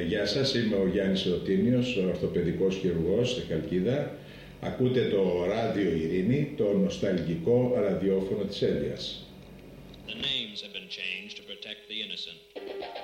Γεια σας, είμαι ο Γιάννης Ρωτίνιος, ο ορθοπαιδικός χειρουργός στη Χαλκίδα. Ακούτε το Ράδιο Ειρήνη, το νοσταλγικό ραδιόφωνο της Έλιας. The names have been changed to protect the innocent.